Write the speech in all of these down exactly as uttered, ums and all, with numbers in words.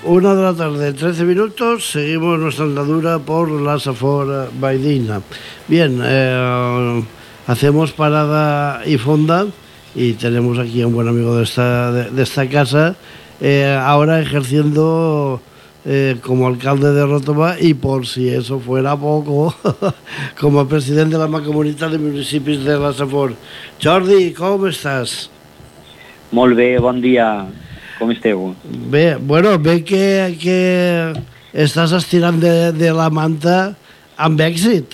Una de la tarde, trece minutos, seguimos nuestra andadura por la Safor Baidina. Bien, eh, hacemos parada y fonda y tenemos aquí a un buen amigo de esta, de, de esta casa, eh, ahora ejerciendo eh, como alcalde de Ròtova y, por si eso fuera poco, como presidente de la Mancomunitat de Municipis de la Safor. Jordi, com estàs? Molt bé, bon dia. Com esteu? Bé, bueno, bé que, que estàs estirant de, de la manta amb èxit.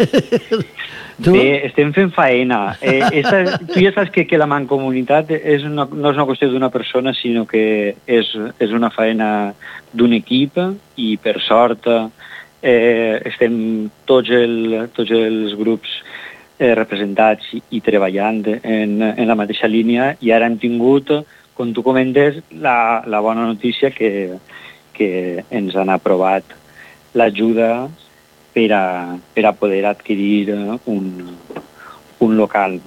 Bé, estem fent faena. Eh, esta, tu ja saps que, que la mancomunitat és una, no és una qüestió d'una persona, sinó que és, és una faena d'un equip i, per sort, eh, estem tots, el, tots els grups eh, representats i, i treballant en, en la mateixa línia, i ara hem tingut, com tu comentes, la, la bona notícia que, que ens han aprovat l'ajuda per a, per a poder adquirir un, un local.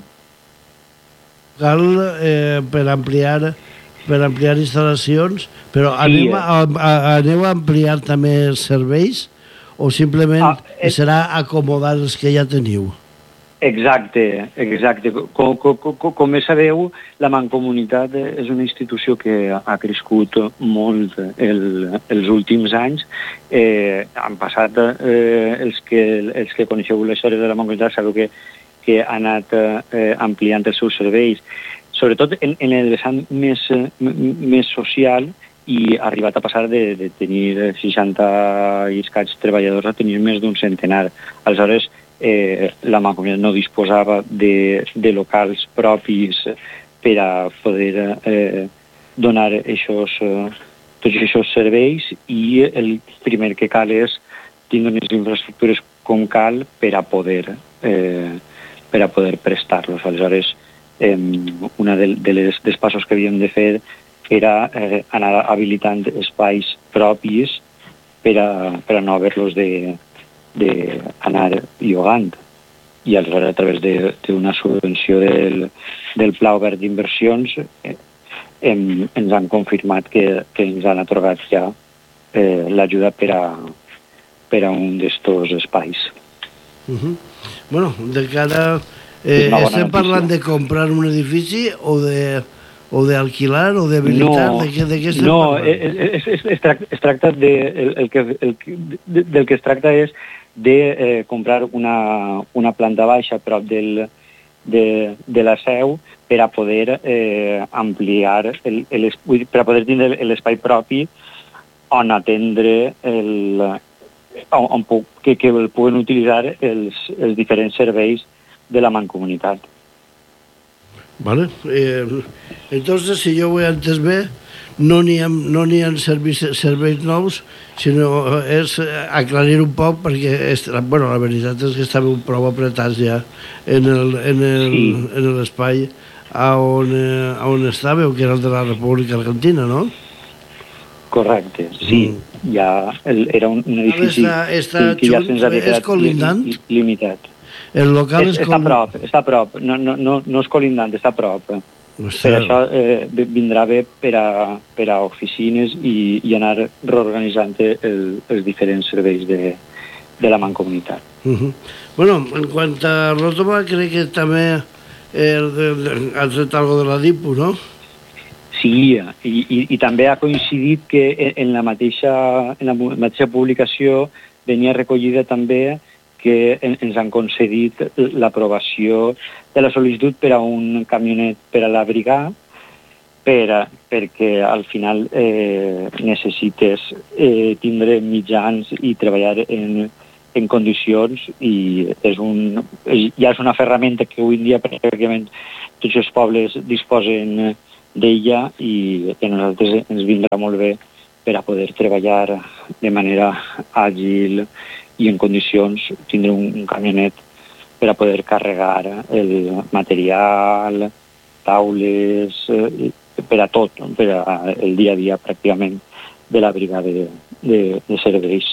Cal eh, per ampliar per ampliar instal·lacions, però aneu, Sí, a, a, aneu a ampliar també els serveis o simplement Ah, eh. serà acomodar els que ja teniu? Exacte, exacte. Com, com, com, com bé sabeu, la Mancomunitat és una institució que ha crescut molt el, els últims anys. Eh, han passat, eh, els, que, els que coneixeu la història de la Mancomunitat, sabeu que, que ha anat eh, ampliant els seus serveis, sobretot en, en el vessant més, més social, i ha arribat a passar de, de tenir seixanta i escaig treballadors a tenir més d'un centenar. Aleshores, Eh, la Mancomunitat no disposava de, de locals propis per a poder eh, donar eixos, eh, tots aquests serveis, i el primer que cal és tindre unes infraestructures com cal per a poder, eh, per a poder prestar-los. Aleshores, eh, una de, de les, dels passos que havíem de fer era eh, anar habilitant espais propis per a, per a no haver-los de d'anar llogant, i aleshores a través d'una subvenció del, del Pla Obert d'Inversions eh, hem, ens han confirmat que, que ens han atorgat ja eh, l'ajuda per a, per a un d'estos espais. Uh-huh. Bueno, de cara... Eh, estem parlant de comprar un edifici o de... o d'alquilar o d'habilitar? No, de què, de què estem no parlant? es, es, es, tracta, es tracta de, el, el que, el, de, del que es tracta és de eh, comprar una, una planta baixa a prop del, de, de la seu per a poder eh, ampliar, el, el, per a poder tindre l'espai propi on atendre el, on, on puc, que, que el puguen utilitzar els, els diferents serveis de la Mancomunitat. Vale. Eh, entonces, si yo voy antes bé, no n'hi ha, no n'hi ha serveis, serveis nous, sinó és aclarir un poc, perquè és, bueno, la veritat és que estàveu prou apretats ja en el, en el, Sí. en l'espai a on, eh, a on estàveu, que era el de la República Argentina, no? Correcte, sí. Mm. Ja el, era un, un edifici Està, està que, que ja se'ns xunt, havia és quedat colindant? li, limitat. El local És, és... està a prop, està a prop. No, no, no, no és colindant, està a prop. Ostres. Per això eh, vindrà bé per a, per a oficines i, i anar reorganitzant el, els diferents serveis de, de la Mancomunitat. Uh-huh. Bueno, en quant a Ròtova, crec que també eh, has tret algo de la DIPU, no? Sí, i, i, i també ha coincidit que en la mateixa, en la mateixa publicació venia recollida també que ens han concedit l'aprovació de la sol·licitud per a un camionet per a l'abrigar, per a, perquè al final eh, necessites eh, tindre mitjans i treballar en, en condicions, i és un, ja és una ferramenta que avui en dia pràcticament tots els pobles disposen d'ella, i a nosaltres ens vindrà molt bé per a poder treballar de manera àgil i en condicions, tindre un, un camionet per a poder carregar el material, taules, eh, per a tot, per a el dia a dia pràcticament de la brigada de, de, de serveis.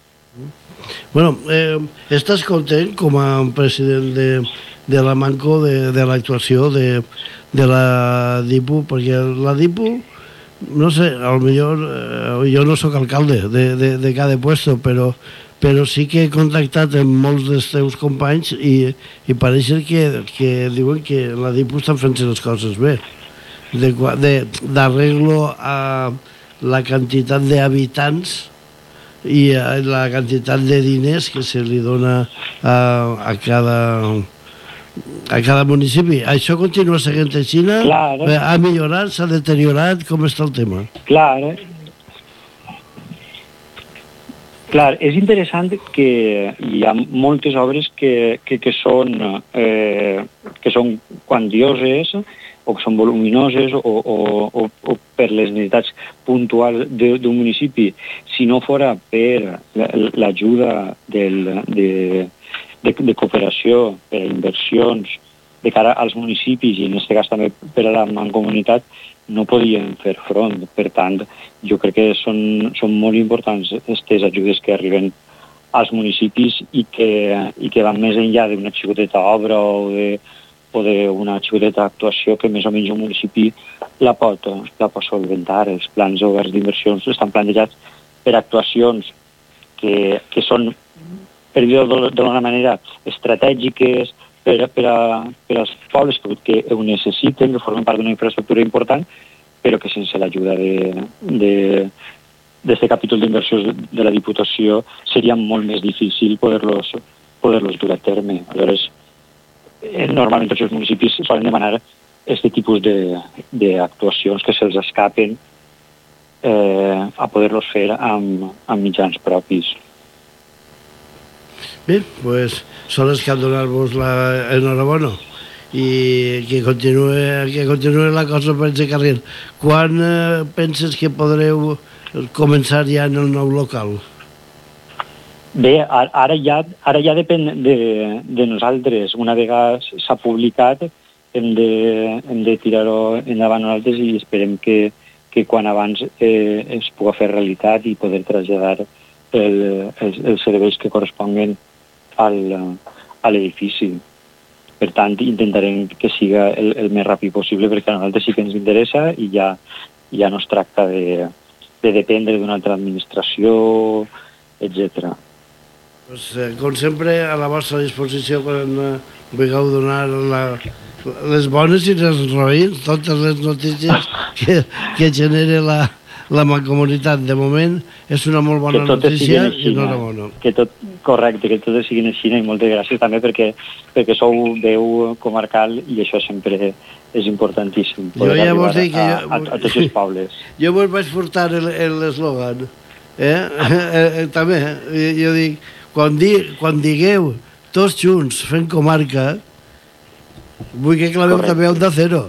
Bueno, eh, estàs content com a president de, de la Manco de, de l'actuació de, de la DIPU? Perquè la DIPU no sé, a lo mejor eh, jo no sóc alcalde de, de, de cada puesto, però, però sí que he contactat amb molts dels teus companys i, i pareix que, que diuen que la Dipu estan fent les coses bé. D'arreglo a la quantitat d'habitants i a la quantitat de diners que se li dona a, a cada... a cada municipi. Això continua seguint a Xina? Clar, eh? Ha millorat, s'ha deteriorat? Com està el tema? Clar, eh? Clar, és interessant que hi ha moltes obres que, que, que, són, eh, que són quantioses o que són voluminoses o, o, o, o per les necessitats puntuals d'un municipi. Si no fora per l'ajuda del... de, De, de cooperació, per a inversions de cara als municipis i en aquest cas també per a la mancomunitat, no podien fer front. Per tant, jo crec que són, són molt importants aquestes ajudes que arriben als municipis i que, i que van més enllà d'una xicoteta obra o de o d'una xicoteta actuació que més o menys un municipi la pot, la pot solventar. Els plans oberts d'inversions estan plantejats per actuacions que, que són, per dir-ho d'una manera, estratègiques per, per, a, per als pobles que, que ho necessiten, que formen part d'una infraestructura important, però que sense l'ajuda d'aquest capítol d'inversions de la Diputació seria molt més difícil poder-los poder-los dur a terme. Aleshores, normalment tots els municipis solen demanar aquest tipus d'actuacions que se'ls escapen eh, a poder-los fer amb, amb mitjans propis. Bé, doncs sols cal donar-vos l'enhorabona i que continuï, que continuï la cosa per aquest carrer. Quan eh, penses que podreu començar ja en el nou local? Bé, ara ja, ara ja depèn de, de nosaltres. Una vegada s'ha publicat hem de, hem de tirar-ho endavant nosaltres i esperem que, que quan abans eh, es pugui fer realitat i poder traslladar el, els, els serveis que corresponguen al, a l'edifici. Per tant, intentarem que siga el, el més ràpid possible perquè a nosaltres sí que ens interessa i ja, ja no es tracta de, de dependre d'una altra administració, etcètera. Pues, eh, com sempre, a la vostra disposició quan eh, vulgueu donar la, les bones i les roïns, totes les notícies que, que genera la, la mancomunitat. De moment és una molt bona notícia i enhorabona. Que tot, correcte, que totes siguin així i moltes gràcies també perquè, perquè sou veu comarcal i això sempre és importantíssim. Jo ja vos dic que a, a, a tots els pobles. Jo vos vaig portar l'eslògan. Eh? eh, eh, també, eh? Jo dic, quan, di, quan digueu tots junts fent comarca, vull que claveu correcte. També un de zero.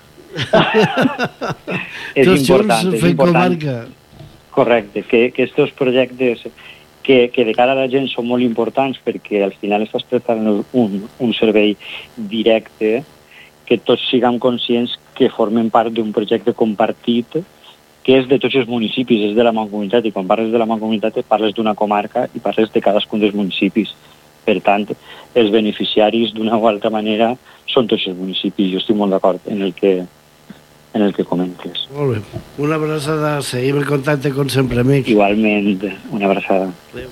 És tots important, junts fent comarca. Correcte, que, que estos projectes que, que de cara a la gent són molt importants perquè al final estàs prestant un, un servei directe, que tots siguem conscients que formen part d'un projecte compartit que és de tots els municipis, és de la mancomunitat, i quan parles de la mancomunitat parles d'una comarca i parles de cadascun dels municipis. Per tant, els beneficiaris d'una o altra manera són tots els municipis. Jo estic molt d'acord en el que en el que comentes. Molt bé. Una abraçada. Seguim en contacte com sempre, amic. Igualment, una abraçada. Adéu.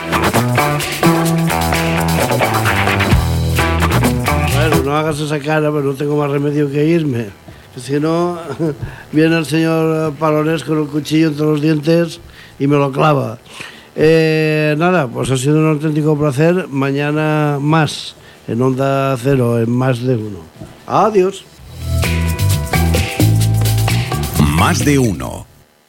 Bueno, no hagas esa cara, pero no tengo más remedio que irme. Si no, viene el señor Palonés con el cuchillo entre los dientes y me lo clava. Eh, nada, pues ha sido un auténtico placer. Mañana más en Onda Cero, en Más de Uno. Adiós. Más de Uno.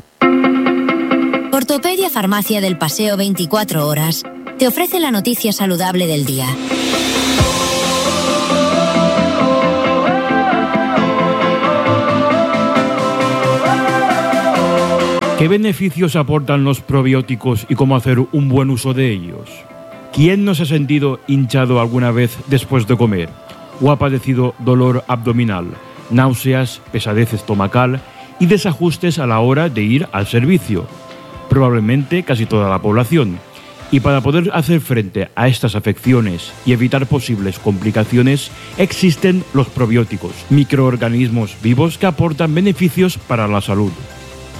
Ortopedia Farmacia del Paseo veinticuatro horas te ofrece la noticia saludable del día. ¿Qué beneficios aportan los probióticos y cómo hacer un buen uso de ellos? ¿Quién no se ha sentido hinchado alguna vez después de comer? ¿O ha padecido dolor abdominal, náuseas, pesadez estomacal y desajustes a la hora de ir al servicio? Probablemente casi toda la población. Y para poder hacer frente a estas afecciones y evitar posibles complicaciones, existen los probióticos, microorganismos vivos que aportan beneficios para la salud.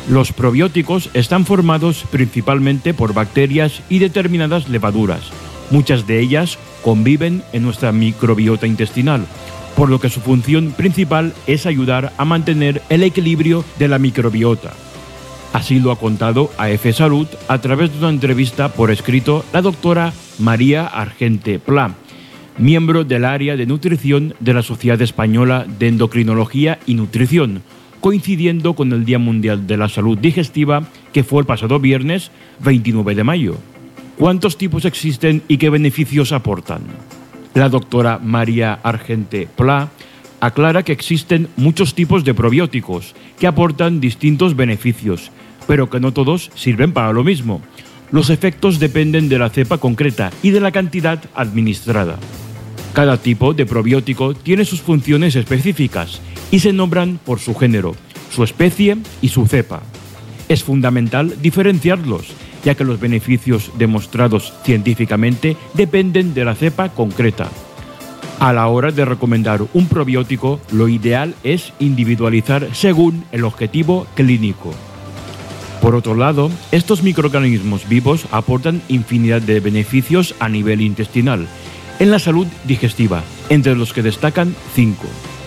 Los probióticos están formados principalmente por bacterias y determinadas levaduras. Muchas de ellas conviven en nuestra microbiota intestinal, por lo que su función principal es ayudar a mantener el equilibrio de la microbiota. Así lo ha contado a F Salud a través de una entrevista por escrito la doctora María Argente Pla, miembro del área de nutrición de la Sociedad Española de Endocrinología y Nutrición, coincidiendo con el Día Mundial de la Salud Digestiva, que fue el pasado viernes veintinueve de mayo. ¿Cuántos tipos existen y qué beneficios aportan? La doctora María Argente Pla aclara que existen muchos tipos de probióticos que aportan distintos beneficios, pero que no todos sirven para lo mismo. Los efectos dependen de la cepa concreta y de la cantidad administrada. Cada tipo de probiótico tiene sus funciones específicas y se nombran por su género, su especie y su cepa. Es fundamental diferenciarlos, ya que los beneficios demostrados científicamente dependen de la cepa concreta. A la hora de recomendar un probiótico, lo ideal es individualizar según el objetivo clínico. Por otro lado, estos microorganismos vivos aportan infinidad de beneficios a nivel intestinal, en la salud digestiva, entre los que destacan cinco.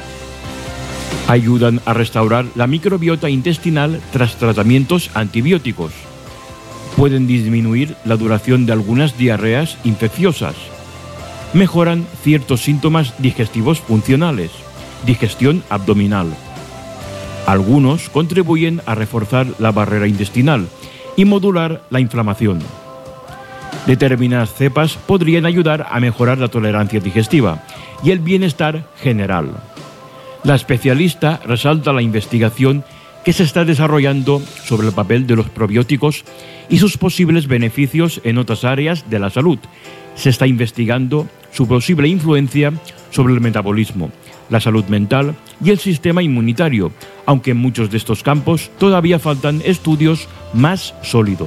Ayudan a restaurar la microbiota intestinal tras tratamientos antibióticos. Pueden disminuir la duración de algunas diarreas infecciosas. Mejoran ciertos síntomas digestivos funcionales, digestión abdominal. Algunos contribuyen a reforzar la barrera intestinal y modular la inflamación. Determinadas cepas podrían ayudar a mejorar la tolerancia digestiva y el bienestar general. La especialista resalta la investigación que se está desarrollando sobre el papel de los probióticos y sus posibles beneficios en otras áreas de la salud. Se está investigando su posible influencia sobre el metabolismo, la salud mental y el sistema inmunitario, aunque en muchos de estos campos todavía faltan estudios más sólidos.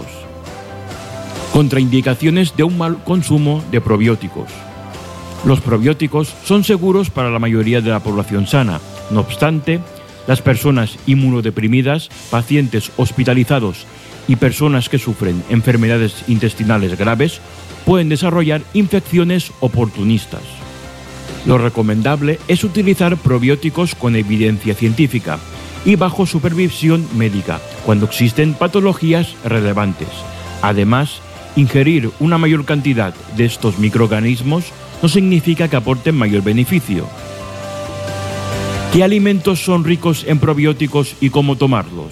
Contraindicaciones de un mal consumo de probióticos. Los probióticos son seguros para la mayoría de la población sana. No obstante, las personas inmunodeprimidas, pacientes hospitalizados y personas que sufren enfermedades intestinales graves pueden desarrollar infecciones oportunistas. Lo recomendable es utilizar probióticos con evidencia científica y bajo supervisión médica cuando existen patologías relevantes. Además, ingerir una mayor cantidad de estos microorganismos no significa que aporten mayor beneficio. ¿Qué alimentos son ricos en probióticos y cómo tomarlos?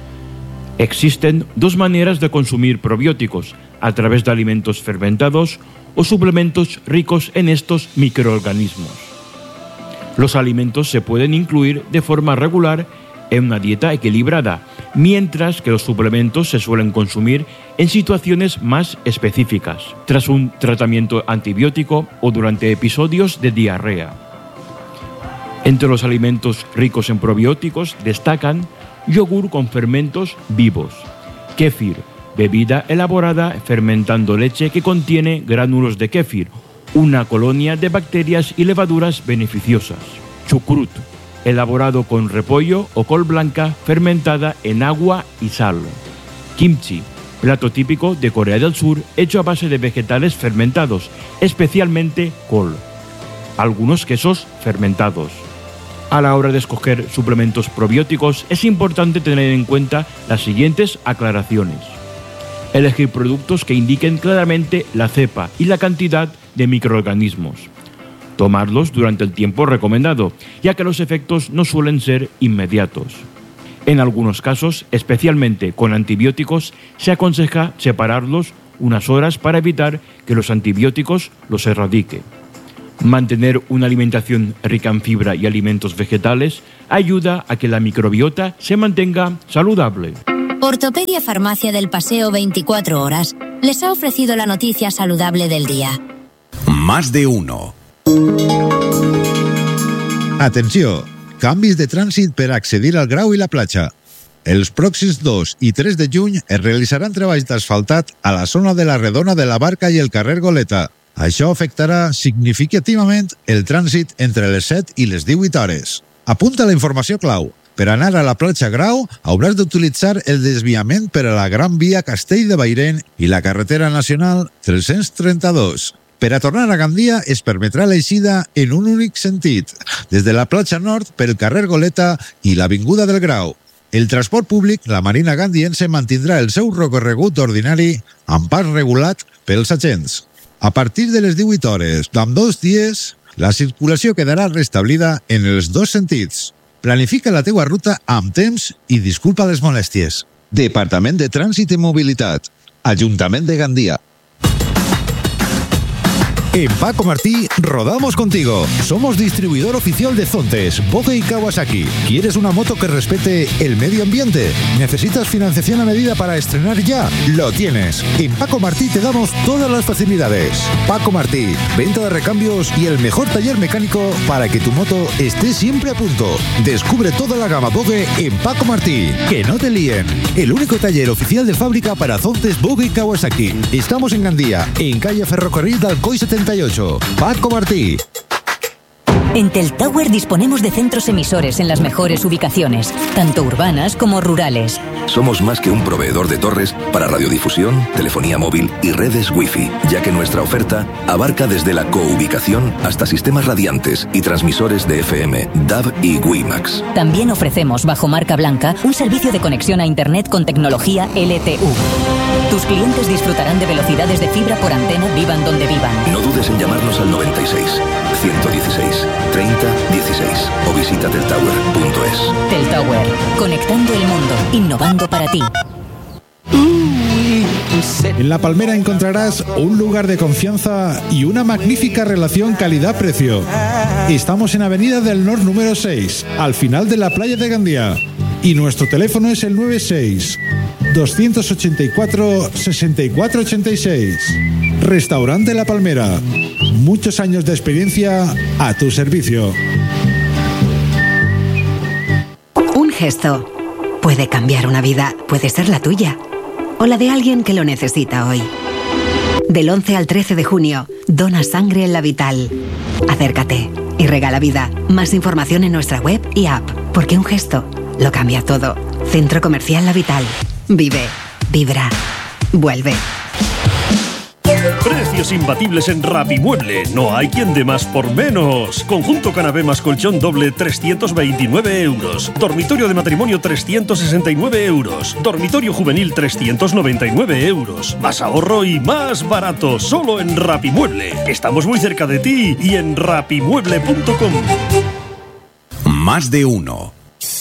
Existen dos maneras de consumir probióticos, a través de alimentos fermentados o suplementos ricos en estos microorganismos. Los alimentos se pueden incluir de forma regular en una dieta equilibrada, mientras que los suplementos se suelen consumir en situaciones más específicas, tras un tratamiento antibiótico o durante episodios de diarrea. Entre los alimentos ricos en probióticos destacan yogur con fermentos vivos, kéfir, bebida elaborada fermentando leche que contiene gránulos de kéfir, una colonia de bacterias y levaduras beneficiosas. Chucrut, elaborado con repollo o col blanca fermentada en agua y sal. Kimchi, plato típico de Corea del Sur hecho a base de vegetales fermentados, especialmente col. Algunos quesos fermentados. A la hora de escoger suplementos probióticos es importante tener en cuenta las siguientes aclaraciones. Elegir productos que indiquen claramente la cepa y la cantidad de microorganismos. Tomarlos durante el tiempo recomendado, ya que los efectos no suelen ser inmediatos. En algunos casos, especialmente con antibióticos, se aconseja separarlos unas horas para evitar que los antibióticos los erradiquen. Mantener una alimentación rica en fibra y alimentos vegetales ayuda a que la microbiota se mantenga saludable. Ortopedia Farmacia del Paseo veinticuatro horas les ha ofrecido la noticia saludable del día. Más de uno. Atenció! Canvis de trànsit per accedir al Grau i la platja. Els pròxims dos i tres de juny es realitzaran treballs d'asfaltat a la zona de la Redona de la Barca i el carrer Goleta. Això afectarà significativament el trànsit entre les set i les divuit hores. Apunta la informació clau. Per anar a la platja Grau hauràs d'utilitzar el desviament per a la Gran Via Castell de Bairén i la carretera nacional tres-cents trenta-dos. Per a tornar a Gandia es permetrà l'eixida en un únic sentit, des de la platja nord pel carrer Goleta i l'Avinguda del Grau. El transport públic, la Marina Gandiense, mantindrà el seu recorregut ordinari amb pas regulat pels agents. A partir de les divuit hores d'ambdós dies, la circulació quedarà restablida en els dos sentits. Planifica la teua ruta amb temps i disculpa les molèsties. Departament de Trànsit i Mobilitat. Ajuntament de Gandia. En Paco Martí, rodamos contigo. Somos distribuidor oficial de Zontes, Boge y Kawasaki. ¿Quieres una moto que respete el medio ambiente? ¿Necesitas financiación a medida para estrenar ya? Lo tienes. En Paco Martí te damos todas las facilidades. Paco Martí, venta de recambios y el mejor taller mecánico para que tu moto esté siempre a punto. Descubre toda la gama Boge en Paco Martí. Que no te líen. El único taller oficial de fábrica para Zontes, Boge y Kawasaki. Estamos en Gandía, en calle Ferrocarril de Alcoy setenta y ocho. Paco Martí. En Teltower disponemos de centros emisores en las mejores ubicaciones, tanto urbanas como rurales. Somos más que un proveedor de torres para radiodifusión, telefonía móvil y redes Wi-Fi, ya que nuestra oferta abarca desde la coubicación hasta sistemas radiantes y transmisores de F M, D A B y WiMAX. También ofrecemos bajo marca blanca un servicio de conexión a Internet con tecnología L T U. Tus clientes disfrutarán de velocidades de fibra por antena, vivan donde vivan. No dudes en llamarnos al noventa y seis, ciento dieciséis, treinta dieciséis o visita teltower punto es. Teltower, conectando el mundo, innovando para ti. En La Palmera encontrarás un lugar de confianza y una magnífica relación calidad-precio. Estamos en Avenida del Nor número seis, al final de la playa de Gandía. Y nuestro teléfono es el noventa y seis, doscientos ochenta y cuatro, sesenta y cuatro ochenta y seis. Restaurante La Palmera. Muchos años de experiencia a tu servicio. Un gesto puede cambiar una vida, puede ser la tuya o la de alguien que lo necesita hoy. Del once al trece de junio, dona sangre en La Vital. Acércate y regala vida. Más información en nuestra web y app, porque un gesto lo cambia todo. Centro Comercial La Vital. Vive, vibra, vuelve. Precios imbatibles en Rapimueble. No hay quien dé más por menos. Conjunto canapé más colchón doble, trescientos veintinueve euros. Dormitorio de matrimonio, trescientos sesenta y nueve euros. Dormitorio juvenil, trescientos noventa y nueve euros. Más ahorro y más barato. Solo en Rapimueble. Estamos muy cerca de ti y en rapimueble punto com. Más de uno.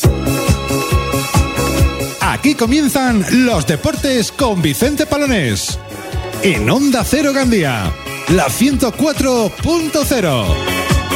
Aquí comienzan los deportes con Vicente Palonés. En Onda Cero Gandía, la ciento cuatro punto cero.